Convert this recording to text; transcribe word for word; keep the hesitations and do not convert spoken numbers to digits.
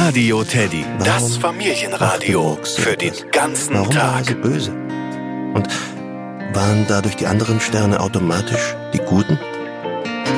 Radio Teddy, Warum das Familienradio machte Brooks für den sowas? ganzen Warum war er Tag. so böse? Und waren dadurch die anderen Sterne automatisch die Guten?